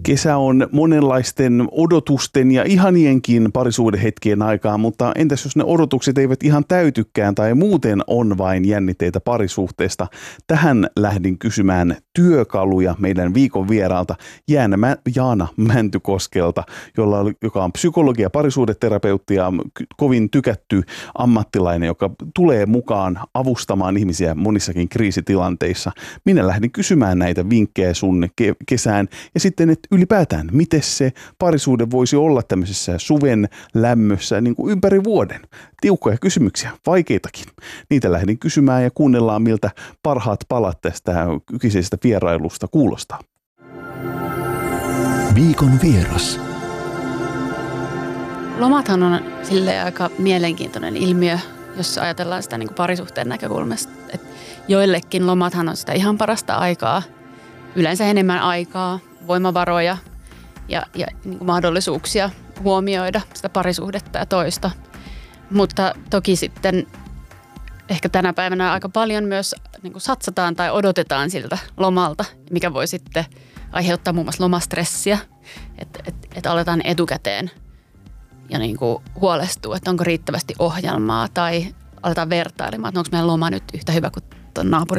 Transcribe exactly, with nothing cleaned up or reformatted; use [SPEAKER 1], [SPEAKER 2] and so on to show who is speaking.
[SPEAKER 1] Kesä on monenlaisten odotusten ja ihanienkin parisuhdehetkien aikaa, mutta entäs jos ne odotukset eivät ihan täytykään tai muuten on vain jännitteitä parisuhteesta? Tähän lähdin kysymään työkaluja meidän viikon vieraalta Jaana, Jaana Mäntykoskelta, jolla, joka on psykologi- ja parisuhdeterapeutti ja kovin tykätty ammattilainen, joka tulee mukaan avustamaan ihmisiä monissakin kriisitilanteissa. Minä lähdin kysymään näitä vinkkejä sun ke- kesään ja sitten, että ylipäätään, miten se parisuhde voisi olla tämmöisessä suven lämmössä niin kuin ympäri vuoden. Tiukkoja kysymyksiä, vaikeitakin. Niitä lähdin kysymään ja kuunnellaan, miltä parhaat palat tästä kyseisestä vierailusta kuulostaa.
[SPEAKER 2] Viikon vieras.
[SPEAKER 3] Lomathan on silleen aika mielenkiintoinen ilmiö, jos ajatellaan sitä niin kuin parisuhteen näkökulmasta. Et joillekin lomathan on sitä ihan parasta aikaa, yleensä enemmän aikaa, voimavaroja ja, ja niin kuin mahdollisuuksia huomioida sitä parisuhdetta ja toista. Mutta toki sitten ehkä tänä päivänä aika paljon myös niin kuin satsataan tai odotetaan siltä lomalta, mikä voi sitten aiheuttaa muun muassa lomastressiä, että et, et aletaan etukäteen ja niin kuin huolestua, että onko riittävästi ohjelmaa tai aletaan vertailemaan, että onko meidän loma nyt yhtä hyvä kuin tuon naapurin